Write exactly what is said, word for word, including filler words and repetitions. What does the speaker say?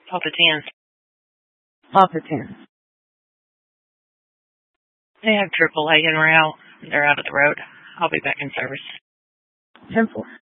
Off the tens. Off the tens. They have triple A en route. They're out of the road. I'll be back in service. ten four.